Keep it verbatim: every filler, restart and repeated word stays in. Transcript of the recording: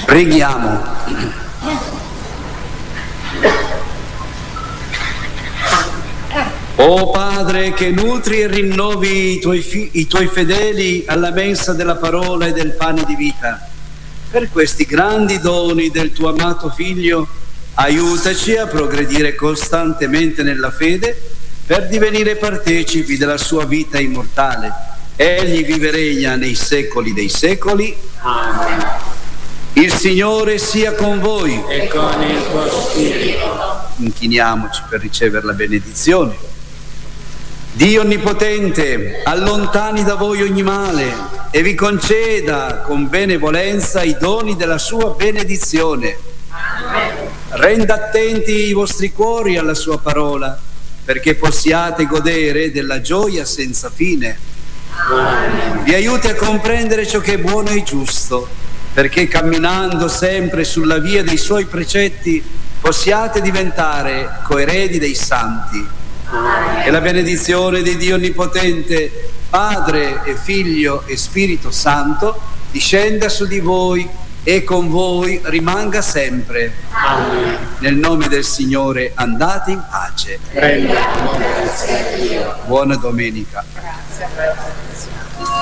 Preghiamo. O Padre, che nutri e rinnovi i tuoi, fi- i tuoi fedeli alla mensa della parola e del pane di vita, per questi grandi doni del tuo amato Figlio, aiutaci a progredire costantemente nella fede per divenire partecipi della sua vita immortale. Egli vive e regna nei secoli dei secoli. Amen. Il Signore sia con voi. E con il tuo spirito. Inchiniamoci per ricevere la benedizione. Dio Onnipotente, allontani da voi ogni male e vi conceda con benevolenza i doni della sua benedizione. Amen. Renda attenti i vostri cuori alla sua parola, perché possiate godere della gioia senza fine. Amen. Vi aiuti a comprendere ciò che è buono e giusto, perché camminando sempre sulla via dei suoi precetti possiate diventare coeredi dei santi. Amen. E la benedizione di Dio Onnipotente, Padre e Figlio e Spirito Santo, discenda su di voi e con voi rimanga sempre. Amen. Nel nome del Signore andate in pace. Rendiamo grazie a Dio. Buona domenica. Grazie.